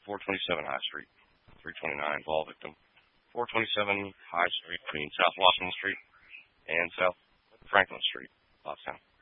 427 High Street, 329 Ball Victim, 427 High Street between South Washington Street and South Franklin Street, Pottstown.